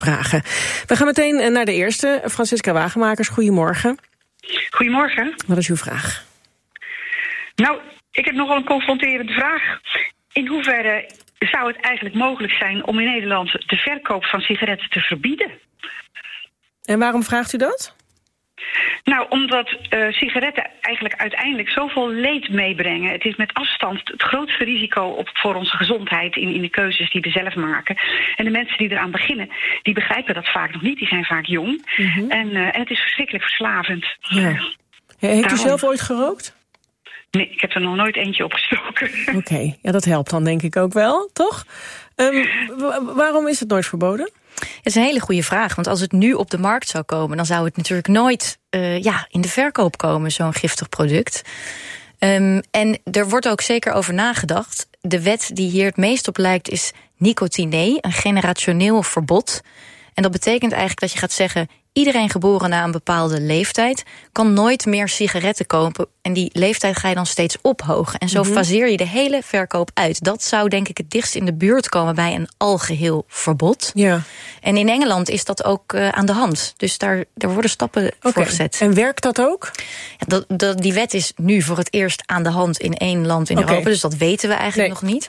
vragen. We gaan meteen naar de eerste. Francisca Wagemakers, goedemorgen. Goedemorgen. Wat is uw vraag? Nou, ik heb nogal een confronterende vraag. In hoeverre zou het eigenlijk mogelijk zijn om in Nederland de verkoop van sigaretten te verbieden? En waarom vraagt u dat? Nou, omdat sigaretten eigenlijk uiteindelijk zoveel leed meebrengen. Het is met afstand het grootste risico voor onze gezondheid in de keuzes die we zelf maken. En de mensen die eraan beginnen, die begrijpen dat vaak nog niet. Die zijn vaak jong. Mm-hmm. En het is verschrikkelijk verslavend. Ja. Heeft u zelf ooit gerookt? Nee, ik heb er nog nooit eentje opgestoken. Oké, ja, dat helpt dan denk ik ook wel, toch? Waarom is het nooit verboden? Het is een hele goede vraag, want als het nu op de markt zou komen, dan zou het natuurlijk nooit in de verkoop komen, zo'n giftig product. En er wordt ook zeker over nagedacht. De wet die hier het meest op lijkt is nicotine, een generationeel verbod. En dat betekent eigenlijk dat je gaat zeggen, iedereen geboren na een bepaalde leeftijd kan nooit meer sigaretten kopen. En die leeftijd ga je dan steeds ophogen. En zo faseer je de hele verkoop uit. Dat zou denk ik het dichtst in de buurt komen bij een algeheel verbod. Ja. En in Engeland is dat ook aan de hand. Dus daar worden stappen voor gezet. En werkt dat ook? Ja, die wet is nu voor het eerst aan de hand in één land in Europa. Dus dat weten we eigenlijk nog niet.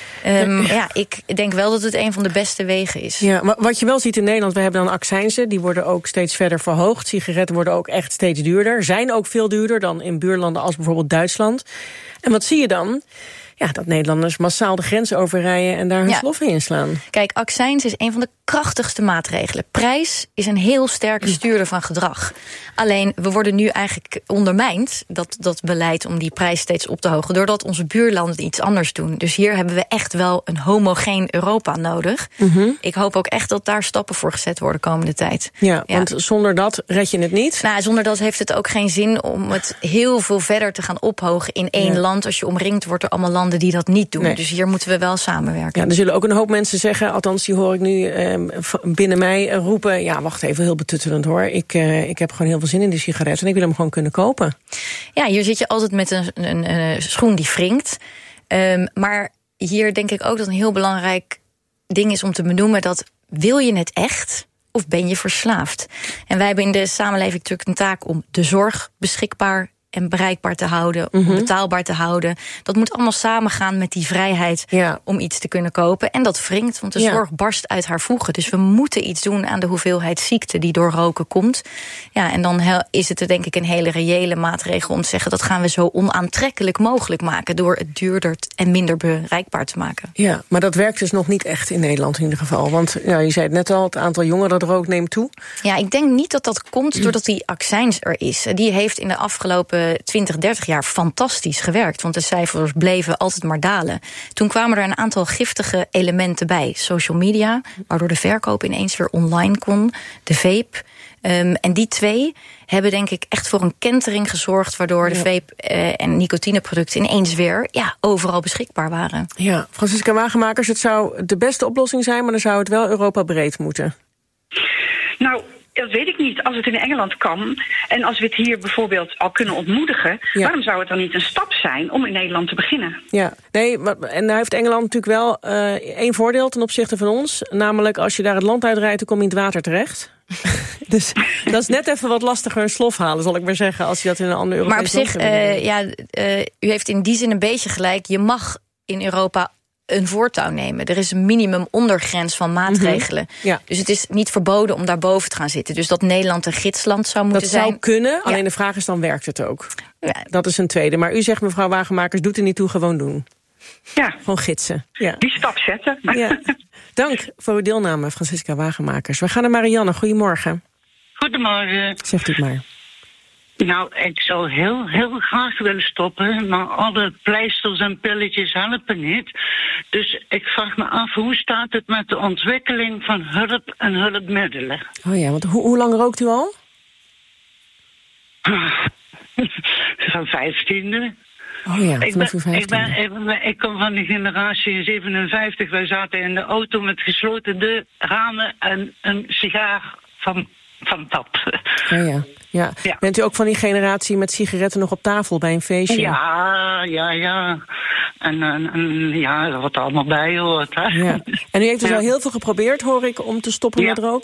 Ik denk wel dat het een van de beste wegen is. Ja, maar wat je wel ziet in Nederland, we hebben dan accijnzen, die worden ook steeds verder verhoogd. Sigaretten worden ook echt steeds duurder. Zijn ook veel duurder dan in buurlanden als bijvoorbeeld Duitsland. En wat zie je dan? Ja, dat Nederlanders massaal de grens overrijden en daar hun sloffen in slaan. Kijk, accijns is een van de krachtigste maatregelen. Prijs is een heel sterke stuurder van gedrag. Alleen, we worden nu eigenlijk ondermijnd, dat beleid om die prijs steeds op te hogen, doordat onze buurlanden iets anders doen. Dus hier hebben we echt wel een homogeen Europa nodig. Mm-hmm. Ik hoop ook echt dat daar stappen voor gezet worden komende tijd. Ja, want zonder dat red je het niet? Nou, zonder dat heeft het ook geen zin om het heel veel verder te gaan ophogen in één land. Als je omringd wordt door allemaal landen die dat niet doen. Nee. Dus hier moeten we wel samenwerken. Ja, er zullen ook een hoop mensen zeggen, althans die hoor ik nu binnen mij roepen, ja, wacht even, heel betuttelend hoor. Ik heb gewoon heel veel zin in die sigaretten en ik wil hem gewoon kunnen kopen. Ja, hier zit je altijd met een schoen die wringt. Maar hier denk ik ook dat een heel belangrijk ding is om te benoemen dat wil je het echt of ben je verslaafd? En wij hebben in de samenleving natuurlijk een taak om de zorg beschikbaar en bereikbaar te houden, om betaalbaar te houden. Dat moet allemaal samengaan met die vrijheid om iets te kunnen kopen. En dat wringt, want de zorg barst uit haar voegen. Dus we moeten iets doen aan de hoeveelheid ziekte die door roken komt. Ja, en dan is het denk ik een hele reële maatregel om te zeggen, dat gaan we zo onaantrekkelijk mogelijk maken door het duurder en minder bereikbaar te maken. Ja, maar dat werkt dus nog niet echt in Nederland in ieder geval. Want je zei het net al, het aantal jongeren dat rook neemt toe. Ja, ik denk niet dat dat komt doordat die accijns er is. Die heeft in de afgelopen 20, 30 jaar fantastisch gewerkt. Want de cijfers bleven altijd maar dalen. Toen kwamen er een aantal giftige elementen bij. Social media, waardoor de verkoop ineens weer online kon. De vape. En die twee hebben denk ik echt voor een kentering gezorgd, waardoor de vape en nicotineproducten ineens weer overal beschikbaar waren. Ja, Francisca Wagemakers, het zou de beste oplossing zijn, maar dan zou het wel Europa breed moeten. Nou, dat weet ik niet. Als het in Engeland kan en als we het hier bijvoorbeeld al kunnen ontmoedigen, waarom zou het dan niet een stap zijn om in Nederland te beginnen? Ja, nee, en daar heeft Engeland natuurlijk wel één voordeel ten opzichte van ons. Namelijk, als je daar het land uitrijdt, dan kom je in het water terecht. Dus dat is net even wat lastiger een slof halen, zal ik maar zeggen, als je dat in een ander Europees land Maar op zich, u heeft in die zin een beetje gelijk. Je mag in Europa een voortouw nemen. Er is een minimum ondergrens van maatregelen. Mm-hmm. Ja. Dus het is niet verboden om daarboven te gaan zitten. Dus dat Nederland een gidsland zou moeten zijn. Dat zou kunnen, alleen de vraag is dan, werkt het ook? Ja. Dat is een tweede. Maar u zegt, mevrouw Wagemakers, doet er niet toe, gewoon doen. Ja. Gewoon gidsen. Ja. Die stap zetten. Ja. Dank voor uw deelname, Francisca Wagemakers. We gaan naar Marianne. Goedemorgen. Goedemorgen. Zegt u het maar. Nou, ik zou heel graag willen stoppen, maar alle pleisters en pilletjes helpen niet. Dus ik vraag me af, hoe staat het met de ontwikkeling van hulp en hulpmiddelen? Oh ja, want hoe lang rookt u al? Van 15e. Oh ja, vanaf uw 15e. Ik kom van de generatie 57. Wij zaten in de auto met gesloten ramen en een sigaar van tap. Oh ja. Ja. Bent u ook van die generatie met sigaretten nog op tafel bij een feestje? Ja. En dat wat er allemaal bij hoort. Hè? Ja. En u heeft dus al heel veel geprobeerd, hoor ik, om te stoppen met roken?